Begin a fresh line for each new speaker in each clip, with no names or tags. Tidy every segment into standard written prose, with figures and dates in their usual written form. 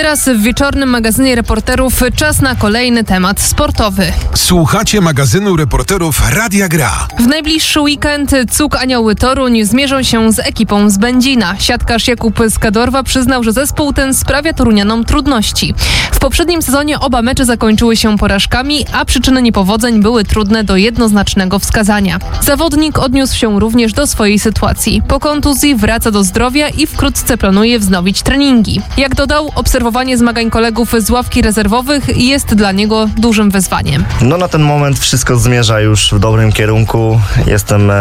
teraz w wieczornym magazynie Reporterów czas na kolejny temat sportowy.
Słuchacie magazynu Reporterów Radia Gra.
W najbliższy weekend CUK Anioły Toruń zmierzą się z ekipą z Będzina. Siatkarz Jakub Skadorwa przyznał, że zespół ten sprawia torunianom trudności. W poprzednim sezonie oba mecze zakończyły się porażkami, a przyczyny niepowodzeń były trudne do jednoznacznego wskazania. Zawodnik odniósł się również do swojej sytuacji. Po kontuzji wraca do zdrowia i wkrótce planuje wznowić treningi. Jak dodał, obserwowanie zmagań kolegów z ławki rezerwowych jest dla niego dużym wyzwaniem.
Na ten moment wszystko zmierza już w dobrym kierunku. Jestem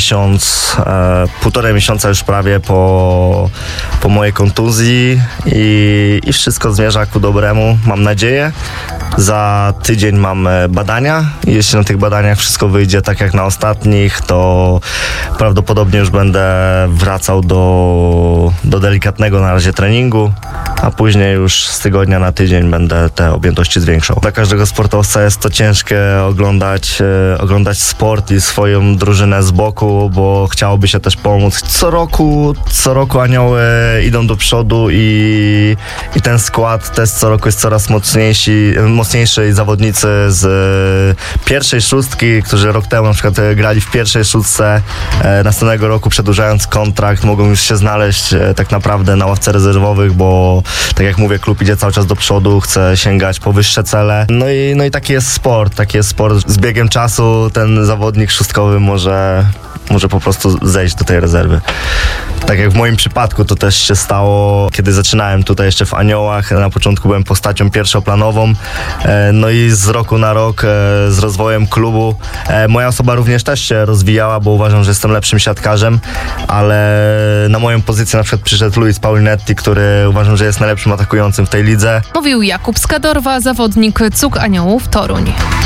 półtorej miesiąca już prawie po mojej kontuzji i wszystko zmierza ku dobremu, mam nadzieję. Za tydzień mam badania i jeśli na tych badaniach wszystko wyjdzie tak jak na ostatnich, to prawdopodobnie już będę wracał do delikatnego na razie treningu, a później już z tygodnia na tydzień będę te objętości zwiększał. Dla każdego sportowca jest to ciężkie oglądać sport i swoją drużynę z boku, bo chciałoby się też pomóc. Co roku Anioły idą do przodu i ten skład też co roku jest coraz mocniejszy i zawodnicy z pierwszej szóstki, którzy rok temu na przykład grali w pierwszej szóstce, następnego roku przedłużając kontrakt mogą już się znaleźć tak naprawdę na ławce rezerwowych, bo tak jak mówię, klub idzie cały czas do przodu, chce sięgać po wyższe cele. No i taki jest sport. Z biegiem czasu ten zawodnik szóstkowy może po prostu zejść do tej rezerwy. Tak jak w moim przypadku to też się stało, kiedy zaczynałem tutaj jeszcze w Aniołach. Na początku byłem postacią pierwszoplanową, no i z roku na rok z rozwojem klubu moja osoba również też się rozwijała, bo uważam, że jestem lepszym siatkarzem, ale na moją pozycję na przykład przyszedł Luis Paulinetti, który uważam, że jest najlepszym atakującym w tej lidze.
Mówił Jakub Skadorwa, zawodnik CUK Aniołów Toruń.